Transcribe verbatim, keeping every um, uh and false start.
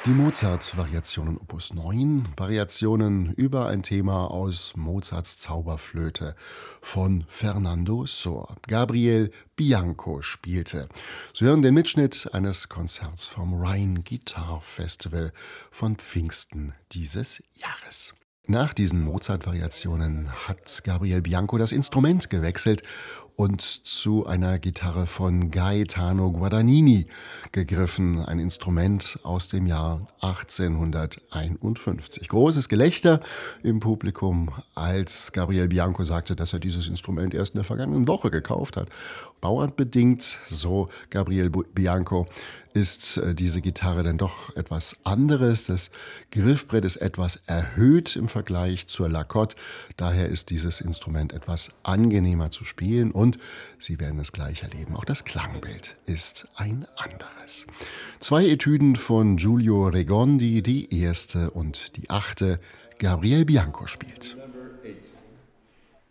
Die Mozart-Variationen Opus neun, Variationen über ein Thema aus Mozarts Zauberflöte von Fernando Sor. Gabriel Bianco spielte. Sie hören den Mitschnitt eines Konzerts vom Rhine Guitar Festival von Pfingsten dieses Jahres. Nach diesen Mozart-Variationen hat Gabriel Bianco das Instrument gewechselt und zu einer Gitarre von Gaetano Guadagnini gegriffen, ein Instrument aus dem Jahr achtzehnhunderteinundfünfzig. Großes Gelächter im Publikum, als Gabriel Bianco sagte, dass er dieses Instrument erst in der vergangenen Woche gekauft hat. Bauartbedingt, so Gabriel Bianco, ist diese Gitarre denn doch etwas anderes. Das Griffbrett ist etwas erhöht im Vergleich zur Lacotte. Daher ist dieses Instrument etwas angenehmer zu spielen und Sie werden es gleich erleben. Auch das Klangbild ist ein anderes. Zwei Etüden von Giulio Regondi, die erste und die achte. Gabriel Bianco spielt. Number eight.